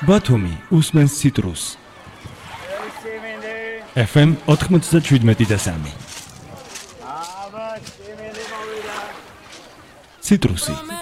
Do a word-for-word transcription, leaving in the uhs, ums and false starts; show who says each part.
Speaker 1: ბათუმი უსმენს ციტრუს. ეფ ემ ოთხმოცდაშვიდმეტი და სამი. ციტრუსი